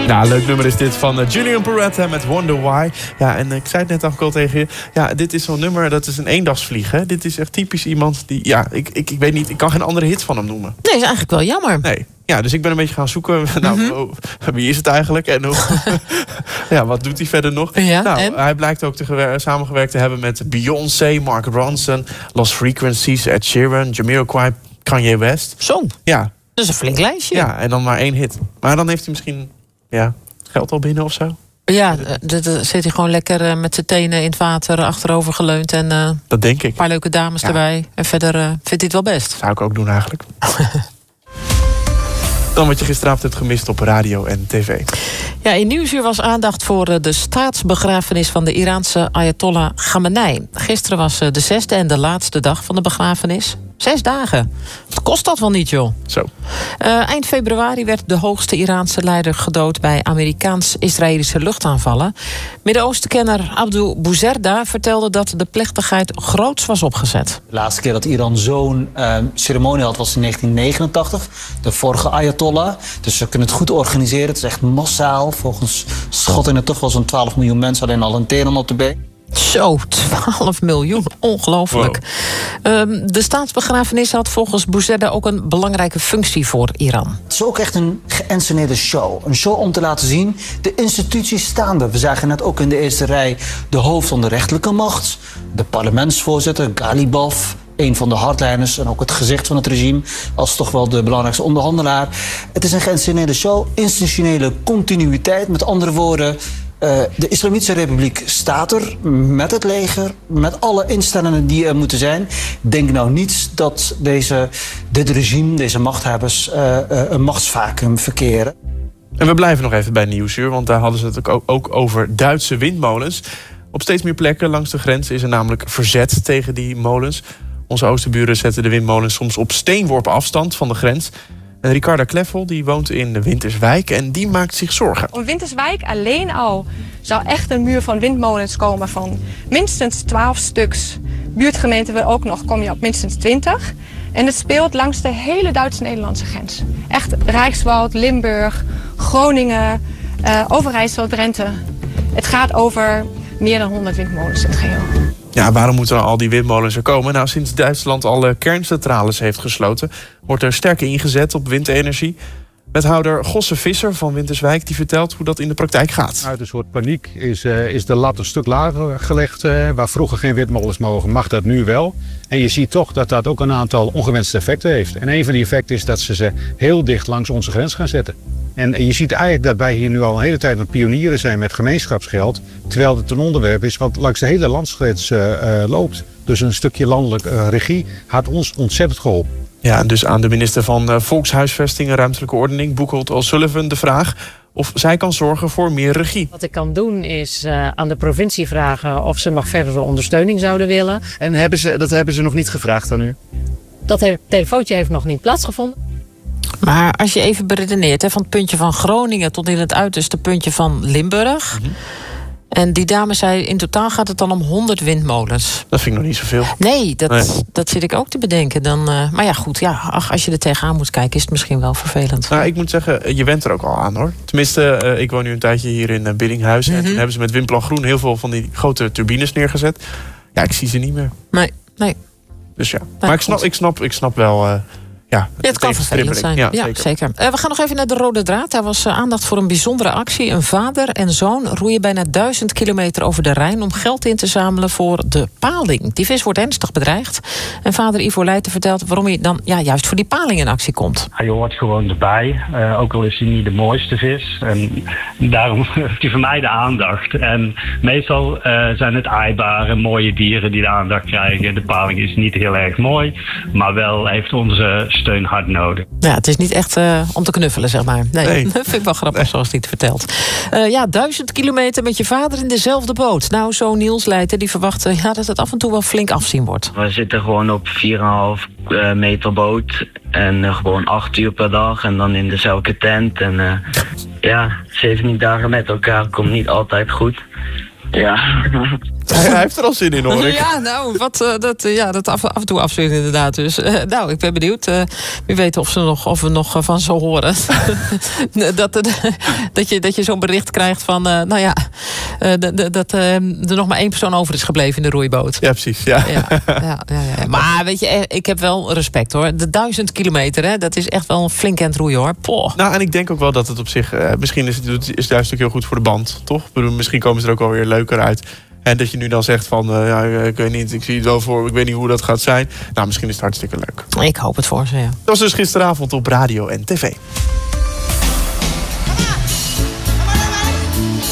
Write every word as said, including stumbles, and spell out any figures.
Ja, leuk nummer is dit van uh, Julian Peretta met Wonder Why. Ja, en uh, ik zei het net ook al tegen je. Ja, dit is zo'n nummer, dat is een eendagsvlieg. Hè? Dit is echt typisch iemand die... Ja, ik, ik, ik weet niet, ik kan geen andere hits van hem noemen. Nee, is eigenlijk wel jammer. Nee. Ja, dus ik ben een beetje gaan zoeken. Nou, Mm-hmm. oh, wie is het eigenlijk? En hoe, ja, wat doet hij verder nog? Ja, nou, en? hij blijkt ook te gewer- samengewerkt te hebben met Beyoncé, Mark Ronson, Lost Frequencies, Ed Sheeran, Jamiroquai, Kanye West. Zo, Ja, dat is een flink lijstje. ja, en dan maar één hit. Maar dan heeft hij misschien ja, geld al binnen of zo. Ja, dan zit hij gewoon lekker uh, met zijn tenen in het water achterover geleund. En uh, Dat denk ik. een paar leuke dames Ja. erbij. En verder uh, vindt hij het wel best. Zou ik ook doen eigenlijk. Dan wat je gisteravond hebt gemist op radio en tv. Ja, in Nieuwsuur was aandacht voor uh, de staatsbegrafenis van de Iraanse Ayatollah Khamenei. Gisteren was uh, de zesde en de laatste dag van de begrafenis. Zes dagen. Wat kost dat wel niet, joh? Zo. Uh, eind februari werd de hoogste Iraanse leider gedood bij Amerikaans-Israëlische luchtaanvallen. Midden-Oostenkenner Abdul Bouzerda vertelde dat de plechtigheid groots was opgezet. De laatste keer dat Iran zo'n uh, ceremonie had was in negentien negenentachtig. De vorige Ayatollah. Dus ze kunnen het goed organiseren. Het is echt massaal. Volgens schattingen toch wel zo'n twaalf miljoen mensen alleen al een Teheran op de been. Zo, twaalf miljoen. Ongelooflijk. Wow. Um, de staatsbegrafenis had volgens Bouzerda ook een belangrijke functie voor Iran. Het is ook echt een geënsceneerde show. Een show om te laten zien, de instituties staan er. We zagen net ook in de eerste rij de hoofd van de rechterlijke macht. De parlementsvoorzitter, Ghalibaf. Een van de hardliners en ook het gezicht van het regime als toch wel de belangrijkste onderhandelaar. Het is een geïnsceneerde show, institutionele continuïteit. Met andere woorden, uh, de Islamitische Republiek staat er met het leger, met alle instellingen die er moeten zijn. Denk nou niet dat deze, dit regime, deze machthebbers, uh, uh, een machtsvacuum verkeren. En we blijven nog even bij Nieuwsuur, want daar hadden ze het ook, ook over Duitse windmolens. Op steeds meer plekken langs de grens is er namelijk verzet tegen die molens. Onze oosterburen zetten de windmolens soms op steenworp afstand van de grens. En Ricarda Kleffel die woont in Winterswijk en die maakt zich zorgen. Om Winterswijk alleen al zou echt een muur van windmolens komen van minstens twaalf stuks. Buurtgemeenten wil ook nog, kom je op minstens twintig. En het speelt langs de hele Duitse-Nederlandse grens. Echt Rijkswald, Limburg, Groningen, uh, Overijssel, Drenthe. Het gaat over meer dan honderd windmolens in het geheel. Ja, waarom moeten dan al die windmolens er komen? Nou, sinds Duitsland alle kerncentrales heeft gesloten, wordt er sterker ingezet op windenergie. Wethouder Gosse Visser van Winterswijk die vertelt hoe dat in de praktijk gaat. Uit een soort paniek is, uh, is de lat een stuk lager gelegd. Uh, waar vroeger geen windmolens mogen, mag dat nu wel. En je ziet toch dat dat ook een aantal ongewenste effecten heeft. En een van die effecten is dat ze ze heel dicht langs onze grens gaan zetten. En je ziet eigenlijk dat wij hier nu al een hele tijd aan pionieren zijn met gemeenschapsgeld. Terwijl het een onderwerp is wat langs de hele landsgrens uh, uh, loopt. Dus een stukje landelijke uh, regie had ons ontzettend geholpen. Ja, en dus aan de minister van uh, Volkshuisvesting en Ruimtelijke Ordening, Boekholt O'Sullivan, de vraag of zij kan zorgen voor meer regie. Wat ik kan doen is uh, aan de provincie vragen of ze nog verdere ondersteuning zouden willen. En hebben ze, dat hebben ze nog niet gevraagd aan u? Dat he- telefoontje heeft nog niet plaatsgevonden. Maar als je even beredeneert, hè, van het puntje van Groningen tot in het uiterste puntje van Limburg. Mm-hmm. En die dame zei, in totaal gaat het dan om honderd windmolens. Dat vind ik nog niet zoveel. Nee, dat, nee. dat zit ik ook te bedenken. Dan, uh, maar ja, goed, ja, ach, als je er tegenaan moet kijken, is het misschien wel vervelend. Nou, ik moet zeggen, je went er ook al aan, hoor. Tenminste, uh, ik woon nu een tijdje hier in uh, Biddinghuis. Mm-hmm. En toen hebben ze met Windplan Groen heel veel van die grote turbines neergezet. Ja, ik zie ze niet meer. Nee, nee. Dus ja. Nou, maar ik snap, ik, snap, ik snap wel... Uh, Ja, het, ja, het kan vervelend zijn. Ja, ja, zeker. zeker. Uh, we gaan nog even naar de rode draad. Daar was uh, aandacht voor een bijzondere actie. Een vader en zoon roeien bijna duizend kilometer over de Rijn om geld in te zamelen voor de paling. Die vis wordt ernstig bedreigd. En vader Ivo Leijten vertelt waarom hij dan ja, juist voor die paling in actie komt. Hij hoort gewoon erbij. Uh, ook al is hij niet de mooiste vis. En daarom heeft hij van mij de aandacht. En meestal uh, zijn het aaibare, mooie dieren die de aandacht krijgen. De paling is niet heel erg mooi, maar wel heeft onze steun hard nodig. Ja, het is niet echt uh, om te knuffelen, zeg maar. Nee, nee. Dat vind ik wel grappig, nee. Zoals hij het vertelt. Uh, ja, duizend kilometer met je vader in dezelfde boot. Nou, zo Niels Leijten, die verwacht uh, ja, dat het af en toe wel flink afzien wordt. We zitten gewoon op vier komma vijf meter boot. En uh, gewoon acht uur per dag. En dan in dezelfde tent. En uh, ja, zeventien dagen met elkaar komt niet altijd goed. Ja. Hij, hij heeft er al zin in, hoor ik. Ja, nou, wat, uh, dat, uh, ja, dat af, af en toe absoluut inderdaad. Dus, uh, nou, ik ben benieuwd. Uh, wie weet of, ze nog, of we nog uh, van zo horen. dat, uh, dat je, dat je zo'n bericht krijgt van... Uh, nou ja, uh, dat uh, er nog maar één persoon over is gebleven in de roeiboot. Ja, precies. Ja. Ja, ja, ja, ja. Maar weet je, ik heb wel respect, hoor. De duizend kilometer, hè, dat is echt wel een flink aan het roeien, hoor. Poh. Nou, en ik denk ook wel dat het op zich... Uh, misschien is het, is het juist ook heel goed voor de band, toch? Ik bedoel, misschien komen ze er ook wel weer leuker uit. En dat je nu dan zegt van, uh, ja, ik weet niet, ik zie het wel voor, ik weet niet hoe dat gaat zijn. Nou, misschien is het hartstikke leuk. Ik hoop het voor ze, ja. Dat was dus gisteravond op radio en tv.